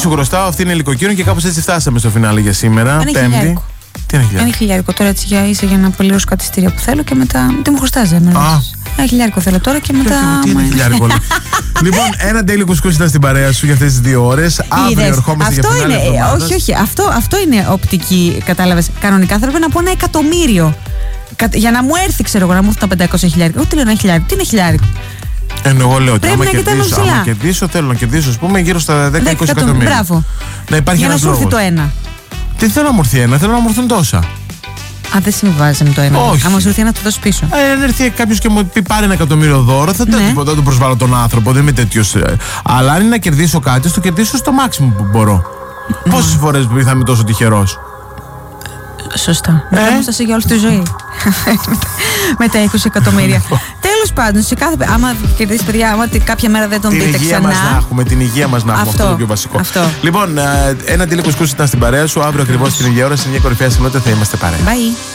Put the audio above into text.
σου χρωστάω, αυτή είναι υλικοκίνο και κάπως έτσι φτάσαμε στο φινάλε για σήμερα. Πέμπτη. Τι είναι ένα χιλιάρικο τώρα έτσι είσαι για να πληρώσω κάτι εισιτήρια που θέλω και μετά. Τι μου χρωστάζει, ένα χιλιάρικο θέλω τώρα και μετά. Τι είναι χιλιάρικο. Λοιπόν, ένα τέλειο κουσκούς ήταν στην παρέα σου για αυτές τις 2 ώρες. Αύριο ερχόμαστε για φινάλε εβδομάδας. Όχι, αυτό είναι οπτική, κατάλαβες. Κανονικά θα έπρεπε να πω 1 εκατομμύριο. Για να μου έρθει, ξέρω εγώ, να μου έρθει τα 500 χιλιάρικα. Εγώ τι λέω 1 χιλιάρικο. Τι είναι χιλιάρικο. Εγώ λέω ότι άμα κερδίσω, θέλω να κερδίσω, ας πούμε, γύρω στα 10-20 εκατομμύρια. Μπράβο. Να υπάρχει για να σου έρθει το ένα. Τι θέλω να μου έρθει ένα, θέλω να μου έρθουν τόσα. Αν δεν συμβάζει με το ένα. Όχι. Άμα σου έρθει ένα, το δώσει πίσω. Αν έρθει κάποιο και μου πει πάρει 1 εκατομμύριο δώρο, θα το προσβάλλω τον άνθρωπο. Δεν είμαι τέτοιος. Αλλά αν είναι να κερδίσω κάτι, το κερδίσω στο μάξιμο που μπορώ. Πόσες φορές θα είμαι τόσο τυχερός. Σωστά. Όμως θα είσαι για όλη τη ζωή. Με τα 20 εκατομμύρια. Τέλος πάντων, σε κάθε. Άμα κερδίσει, παιδιά, άμα κάποια μέρα δεν τον δείτε ξανά. Την υγεία μας να έχουμε. Αυτό είναι το πιο βασικό. Λοιπόν, ένα τηλεκουσκούς ήταν στην παρέα σου. Αύριο ακριβώς την ίδια ώρα, σε μια κορυφαία συχνότητα θα είμαστε παρέα. Bye.